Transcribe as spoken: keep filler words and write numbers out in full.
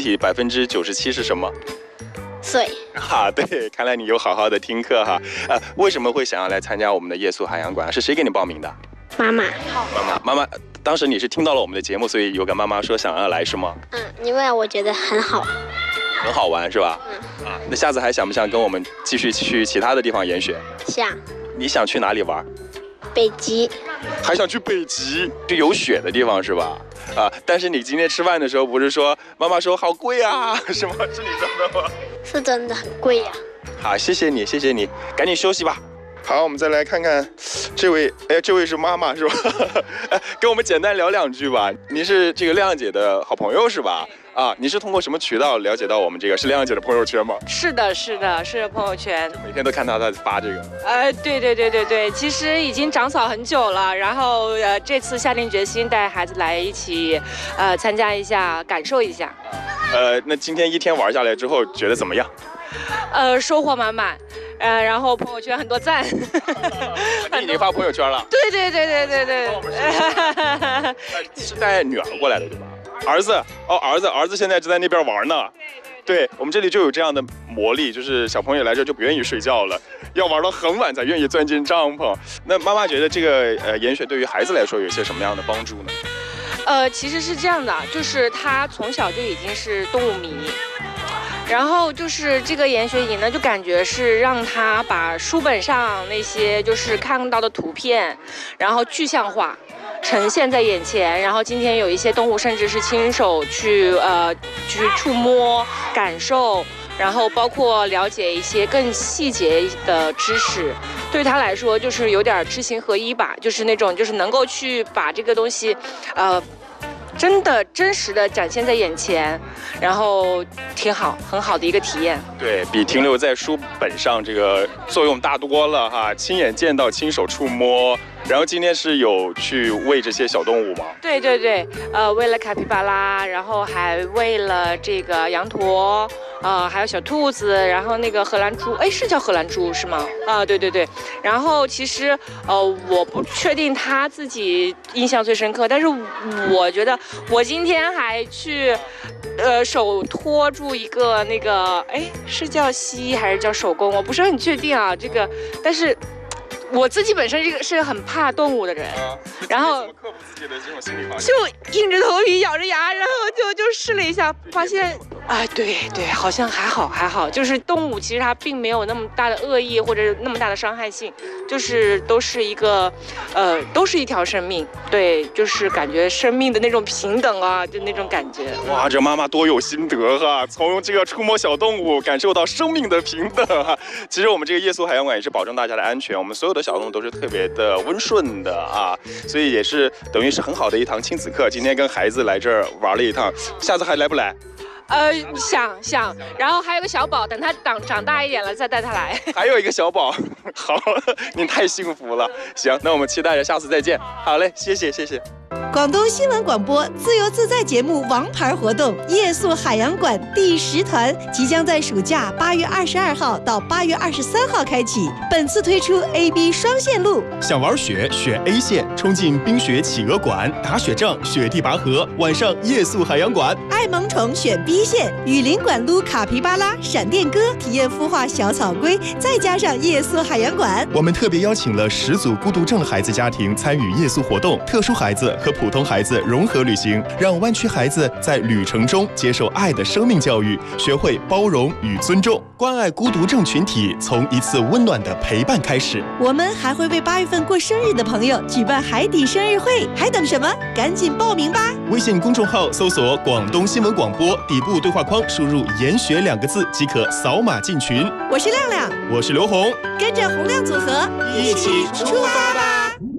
体百分之九十七是什么？ 水。 哈、啊，对，看来你有好好的听课哈。呃，为什么会想要来参加我们的夜宿海洋馆？是谁给你报名的？ 妈妈。 妈妈，妈妈，当时你是听到了我们的节目，所以有跟妈妈说想要来是吗？ 嗯，因为我觉得很好。 很好玩是吧？嗯。啊，那下次还想不想跟我们继续去其他的地方研学？ 想。 你想去哪里玩？ 北极。 还想去北极，就有雪的地方是吧？啊！但是你今天吃饭的时候不是说妈妈说好贵啊？是吗？是你说的吗？ 是真的很贵呀、 啊。好，谢谢你，谢谢你，赶紧休息吧。好，我们再来看看这位，哎，这位是妈妈是吧？哎，跟我们简单聊两句吧。你是这个亮亮姐的好朋友是吧？啊，你是通过什么渠道了解到我们这个是亮亮姐的朋友圈吗？ 是的，是的，是朋友圈， 每天都看到她发这个。 呃，对对对对对，其实已经长草很久了，然后呃这次下定决心带孩子来一起，呃参加一下，感受一下。 呃，那今天一天玩下来之后觉得怎么样？ 呃，收获满满。呃，然后朋友圈很多赞， 你已经发朋友圈了？ 对对对对对对。 是带女儿过来的对吧？儿子哦，儿子，儿子现在就在那边玩呢。对，我们这里就有这样的魔力，就是小朋友来这就不愿意睡觉了，要玩到很晚才愿意钻进帐篷。那妈妈觉得这个呃研学对于孩子来说有些什么样的帮助呢？ 呃，其实是这样的，就是他从小就已经是动物迷。然后就是这个研学营呢，就感觉是让他把书本上那些就是看到的图片，然后具象化，呈现在眼前。然后今天有一些动物，甚至是亲手去呃去触摸、感受，然后包括了解一些更细节的知识。对他来说，就是有点知行合一吧，就是那种就是能够去把这个东西，呃。真的真实的展现在眼前，然后挺好，很好的一个体验。 对，比停留在书本上这个作用大多了哈，亲眼见到，亲手触摸。然后今天是有去喂这些小动物吗？ 对对对，呃，喂了卡皮巴拉，然后还喂了这个羊驼，呃，还有小兔子，然后那个荷兰猪，哎，是叫荷兰猪是吗？啊、呃，对对对。然后其实呃，我不确定他自己印象最深刻，但是我觉得我今天还去，呃，手托住一个那个，哎，是叫蜥还是叫手工？我不是很确定啊，这个，但是。我自己本身这个是很怕动物的人，啊、然后怎么克服自己的这种心理方式？ 就硬着头皮咬着牙，然后就就试了一下，发现，哎，对对，好像还好还好，就是动物其实它并没有那么大的恶意或者那么大的伤害性，就是都是一个，呃，都是一条生命，对，就是感觉生命的那种平等啊，就那种感觉。 哇，这妈妈多有心得哈！从这个触摸小动物感受到生命的平等哈。其实我们这个夜宿海洋馆也是保证大家的安全，我们所有的小动物都是特别的温顺的啊，所以也是等于是很好的一堂亲子课。今天跟孩子来这儿玩了一趟，下次还来不来？ 呃，想想，然后还有个小宝，等他长长大一点了再带他来。 还有一个小宝，好，您太幸福了。行，那我们期待着下次再见。好嘞，谢谢谢谢。 广东新闻广播自由自在节目王牌活动夜宿海洋馆第十团即将在暑假八月二十二号到八月二十三号开启，本次推出 A B 双线路。 想玩雪选 A 线，冲进冰雪企鹅馆，打雪仗雪地拔河，晚上夜宿海洋馆。 爱萌宠选 B 线，雨林馆撸卡皮巴拉、闪电鸽，体验孵化小草龟，再加上夜宿海洋馆。 我们特别邀请了十组孤独症孩子家庭参与夜宿活动，特殊孩子和普通孩子融合旅行，让湾区孩子在旅程中接受爱的生命教育，学会包容与尊重，关爱孤独症群体，从一次温暖的陪伴开始。 我们还会为八月份过生日的朋友举办海底生日会，还等什么？赶紧报名吧！ 微信公众号搜索广东新闻广播，底部对话框输入研学两个字即可扫码进群。 我是亮亮， 我是刘红， 跟着洪亮组合一起出发吧！